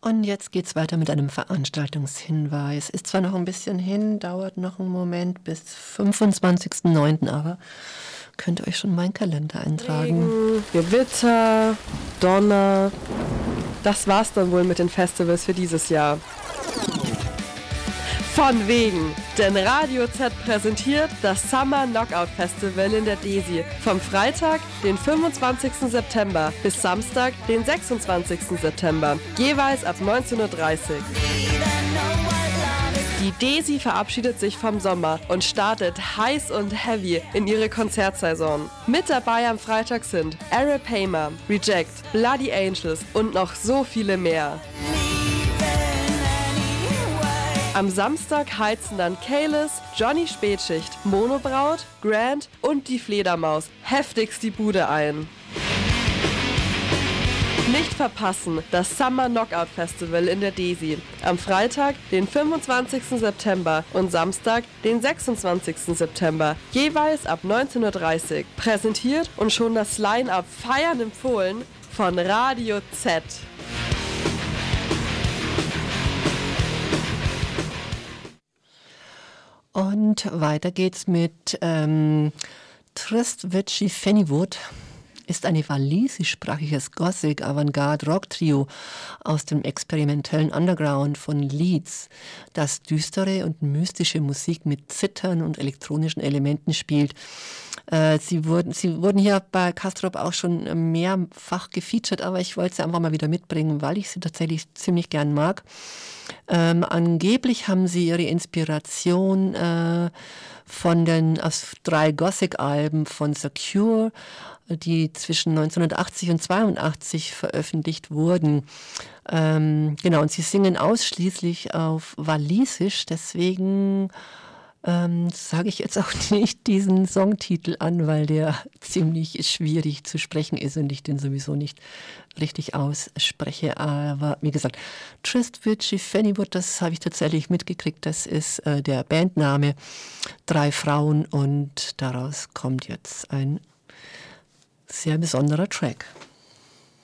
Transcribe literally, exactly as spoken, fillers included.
Und jetzt geht's weiter mit einem Veranstaltungshinweis. Ist zwar noch ein bisschen hin, dauert noch einen Moment bis fünfundzwanzigsten neunten, aber könnt ihr euch schon meinen Kalender eintragen. Regen, Gewitter, Donner. Das war's dann wohl mit den Festivals für dieses Jahr. Von wegen, denn Radio Z präsentiert das Summer Knockout Festival in der DESI vom Freitag, den fünfundzwanzigsten September bis Samstag, den sechsundzwanzigsten September, jeweils ab neunzehn Uhr dreißig. Die DESI verabschiedet sich vom Sommer und startet heiß und heavy in ihre Konzertsaison. Mit dabei am Freitag sind Arapaima, Reject, Bloody Angels und noch so viele mehr. Am Samstag heizen dann Kalis, Johnny Spätschicht, Monobraut, Grant und die Fledermaus heftigst die Bude ein. Nicht verpassen, das Summer Knockout Festival in der DESI. Am Freitag, den fünfundzwanzigsten September und Samstag, den sechsundzwanzigsten September, jeweils ab neunzehn Uhr dreißig. Präsentiert und schon das Line-Up feiern empfohlen von Radio Z. Und weiter geht's mit ähm, Tristwitchy Fennywood. Ist ein walisischsprachiges Gothic-Avantgarde-Rock-Trio aus dem experimentellen Underground von Leeds, das düstere und mystische Musik mit Zittern und elektronischen Elementen spielt. Äh, sie, wurden, sie wurden hier bei Kastrop auch schon mehrfach gefeatured, aber ich wollte sie einfach mal wieder mitbringen, weil ich sie tatsächlich ziemlich gern mag. Ähm, angeblich haben sie ihre Inspiration äh, von den aus drei Gothic-Alben von The Cure, die zwischen neunzehnhundertachtzig und zweiundachtzig veröffentlicht wurden. Ähm, genau, und sie singen ausschließlich auf Walisisch, deswegen ähm, sage ich jetzt auch nicht diesen Songtitel an, weil der ziemlich schwierig zu sprechen ist und ich den sowieso nicht richtig ausspreche. Aber wie gesagt, Tristwitchy Fennywood, das habe ich tatsächlich mitgekriegt, das ist äh, der Bandname, drei Frauen, und daraus kommt jetzt ein sehr besonderer Track.